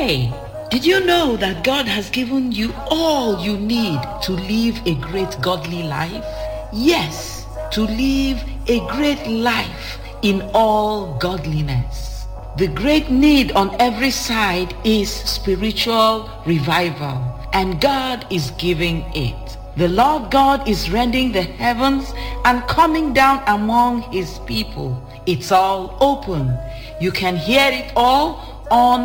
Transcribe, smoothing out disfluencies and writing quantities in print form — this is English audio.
pray. Did you know that God has given you all you need to live a great godly life? Yes, to live a great life in all godliness. The great need on every side is spiritual revival, and God is giving it. The Lord God is rending the heavens and coming down among his people. It's all open. You can hear it all on